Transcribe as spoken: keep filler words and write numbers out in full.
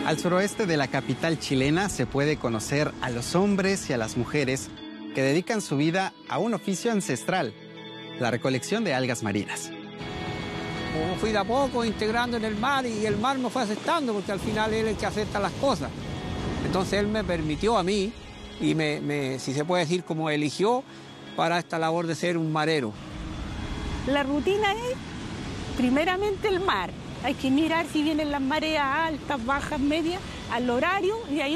Al suroeste de la capital chilena se puede conocer a los hombres y a las mujeres que dedican su vida a un oficio ancestral, la recolección de algas marinas. Como fui de a poco integrando en el mar y el mar me fue aceptando porque al final él es el que acepta las cosas. Entonces él me permitió a mí y me, me, si se puede decir, como eligió para esta labor de ser un marero. La rutina es primeramente el mar. Hay que mirar si vienen las mareas altas, bajas, medias, al horario y ahí